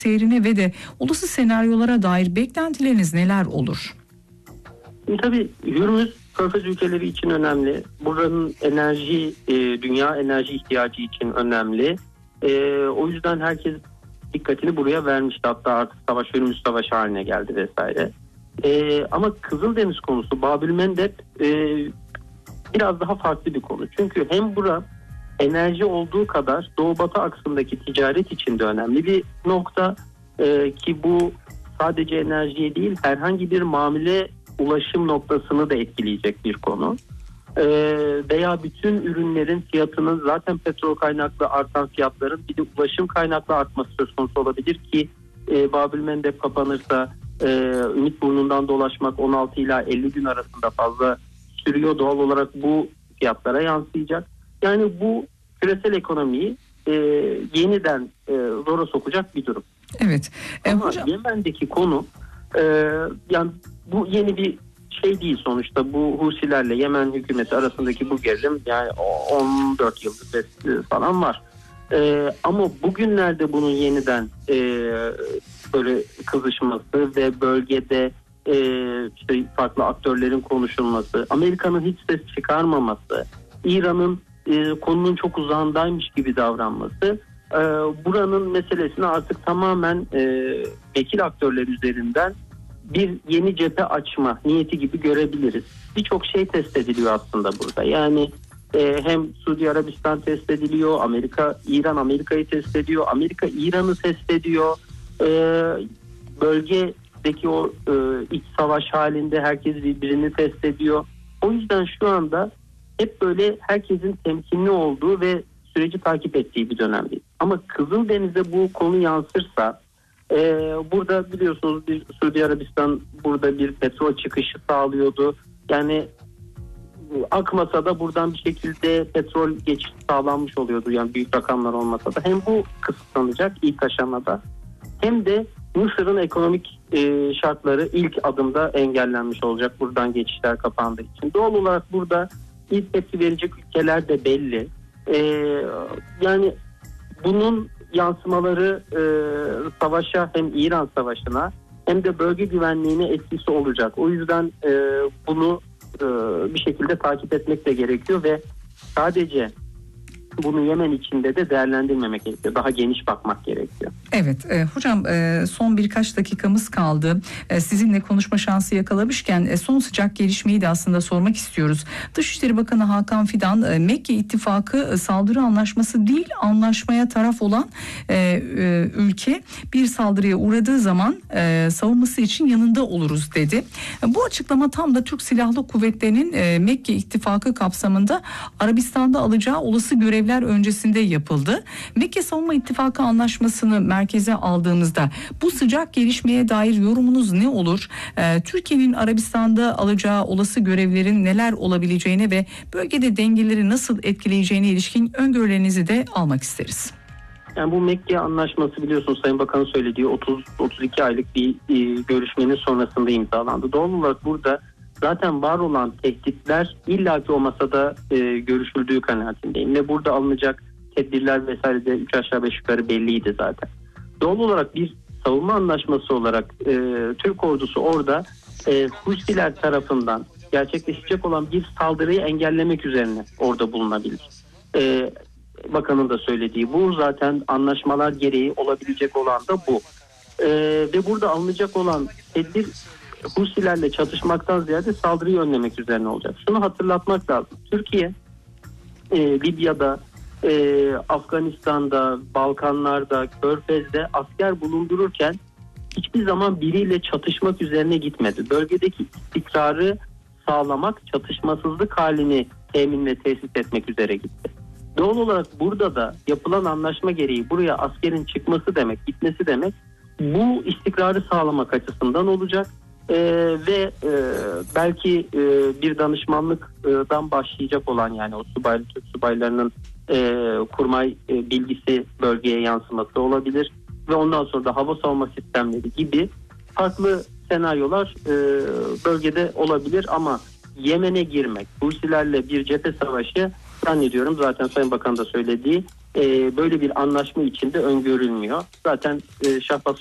seyrine ve de olası senaryolara dair beklentileriniz neler olur? Tabii Hürmüz Körfez ülkeleri için önemli. Buranın enerji, dünya enerji ihtiyacı için önemli. O yüzden herkes dikkatini buraya vermişti. Hatta artık savaş Hürmüz Savaşı haline geldi vesaire. Ama Kızıldeniz konusu, Babülmendeb biraz daha farklı bir konu. Çünkü hem bura enerji olduğu kadar Doğu Batı aksındaki ticaret için de önemli bir nokta. Ki bu sadece enerjiye değil, herhangi bir mamule ulaşım noktasını da etkileyecek bir konu. Veya bütün ürünlerin fiyatının, zaten petrol kaynaklı artan fiyatların bir de ulaşım kaynaklı artması söz konusu olabilir ki Babülmendeb kapanırsa Ümitburnu'ndan dolaşmak 16 ila 50 gün arasında fazla sürüyor. Doğal olarak bu fiyatlara yansıyacak. Yani bu küresel ekonomiyi yeniden zora sokacak bir durum. Evet. Ama Hocam... Yemen'deki konu yani bu yeni bir şey değil sonuçta. Bu Husilerle Yemen hükümeti arasındaki bu gerilim yani 14 yıldır falan var. Ama bugünlerde bunun yeniden böyle kızışması ve bölgede işte farklı aktörlerin konuşulması, Amerika'nın hiç ses çıkarmaması, İran'ın konunun çok uzağındaymış gibi davranması, buranın meselesini artık tamamen vekil aktörler üzerinden bir yeni cephe açma niyeti gibi görebiliriz. Birçok şey test ediliyor aslında burada. Yani hem Suudi Arabistan test ediliyor, İran Amerika'yı test ediyor, Amerika İran'ı test ediyor. Bölgedeki o iç savaş halinde herkes birbirini test ediyor. O yüzden şu anda hep böyle herkesin temkinli olduğu ve süreci takip ettiği bir dönemdeyiz. Ama Kızıldeniz'de bu konu yansırsa, burada biliyorsunuz bir Suudi Arabistan burada bir petrol çıkışı sağlıyordu. Yani akmasa da buradan bir şekilde petrol geçişi sağlanmış oluyordu. Yani büyük rakamlar olmasa da. Hem bu kısıtlanacak ilk aşamada, hem de Mısır'ın ekonomik şartları ilk adımda engellenmiş olacak buradan geçişler kapandığı için. Doğal olarak burada ilk tepki verecek ülkeler de belli. Yani bunun yansımaları savaşa, hem İran savaşına hem de bölge güvenliğine etkisi olacak. O yüzden bunu bir şekilde takip etmek de gerekiyor ve sadece bunu Yemen içinde de değerlendirmemek gerekiyor. Daha geniş bakmak gerekiyor. Evet hocam, son birkaç dakikamız kaldı. Sizinle konuşma şansı yakalamışken son sıcak gelişmeyi de aslında sormak istiyoruz. Dışişleri Bakanı Hakan Fidan, Mekke İttifakı saldırı anlaşması değil, anlaşmaya taraf olan ülke bir saldırıya uğradığı zaman savunması için yanında oluruz dedi. Bu açıklama tam da Türk Silahlı Kuvvetleri'nin Mekke İttifakı kapsamında Arabistan'da alacağı olası görevler öncesinde yapıldı. Mekke Savunma İttifakı anlaşmasını merkeze aldığımızda bu sıcak gelişmeye dair yorumunuz ne olur? Türkiye'nin Arabistan'da alacağı olası görevlerin neler olabileceğine ve bölgede dengeleri nasıl etkileyeceğine ilişkin öngörülerinizi de almak isteriz. Yani bu Mekke Anlaşması biliyorsunuz Sayın Bakan'ın söylediği 30-32 aylık bir görüşmenin sonrasında imzalandı. Doğal olarak burada zaten var olan tehditler illaki o masada görüşüldüğü kanaatindeyim. Ve burada alınacak tedbirler vesaire de 3 aşağı 5 yukarı belliydi zaten. Doğal olarak bir savunma anlaşması olarak Türk ordusu orada Husiler tarafından gerçekleşecek olan bir saldırıyı engellemek üzerine orada bulunabilir. Bakanın da söylediği bu, zaten anlaşmalar gereği olabilecek olan da bu. Ve burada alınacak olan tedbir Husilerle çatışmaktan ziyade saldırıyı önlemek üzerine olacak. Şunu hatırlatmak lazım. Türkiye Libya'da, Afganistan'da, Balkanlar'da, Körfez'de asker bulundururken hiçbir zaman biriyle çatışmak üzerine gitmedi. Bölgedeki istikrarı sağlamak, çatışmasızlık halini temin ve tesis etmek üzere gitti. Doğal olarak burada da yapılan anlaşma gereği buraya askerin çıkması demek, gitmesi demek bu istikrarı sağlamak açısından olacak. Ve belki bir danışmanlıktan başlayacak olan, yani o Türk subaylarının kurmay bilgisi bölgeye yansıması olabilir ve ondan sonra da hava savunma sistemleri gibi farklı senaryolar bölgede olabilir. Ama Yemen'e girmek, Husilerle bir cephe savaşı, zannediyorum zaten Sayın Bakan da söylediği, böyle bir anlaşma içinde öngörülmüyor. Zaten Şahbaz